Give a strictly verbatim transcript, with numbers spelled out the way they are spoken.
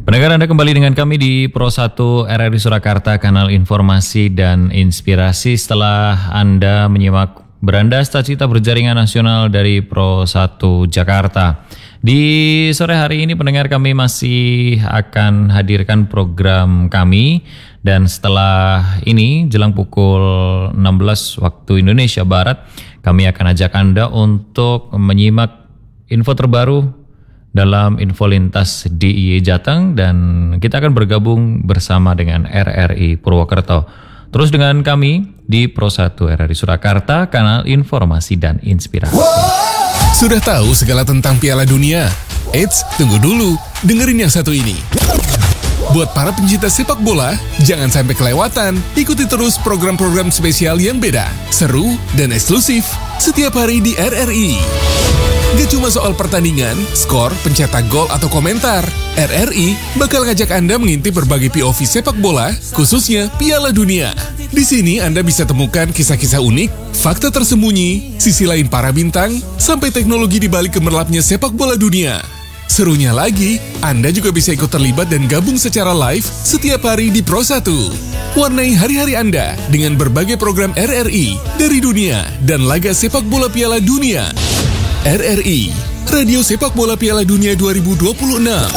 Pendengar, Anda kembali dengan kami di Pro satu R R I Surakarta, kanal informasi dan inspirasi. Setelah Anda menyimak Beranda Cita-Cita Berjaringan Nasional dari Pro satu Jakarta. Di sore hari ini pendengar, kami masih akan hadirkan program kami. Dan setelah ini jelang pukul enam belas waktu Indonesia Barat, kami akan ajak Anda untuk menyimak info terbaru dalam Info Lintas D I Y Jateng, dan kita akan bergabung bersama dengan R R I Purwokerto. Terus dengan kami di Pro satu R R I Surakarta, kanal informasi dan inspirasi. Sudah tahu segala tentang Piala Dunia? Eits, tunggu dulu, dengerin yang satu ini. Buat para pencinta sepak bola, jangan sampai kelewatan. Ikuti terus program-program spesial yang beda, seru, dan eksklusif setiap hari di R R I. Gak cuma soal pertandingan, skor, pencetak gol, atau komentar. R R I bakal ngajak Anda mengintip berbagai P O V sepak bola, khususnya Piala Dunia. Di sini Anda bisa temukan kisah-kisah unik, fakta tersembunyi, sisi lain para bintang, sampai teknologi di balik gemerlapnya sepak bola dunia. Serunya lagi, Anda juga bisa ikut terlibat dan gabung secara live setiap hari di Pro satu. Warnai hari-hari Anda dengan berbagai program R R I dari dunia dan laga sepak bola Piala Dunia. R R I, Radio Sepak Bola Piala Dunia dua ribu dua puluh enam.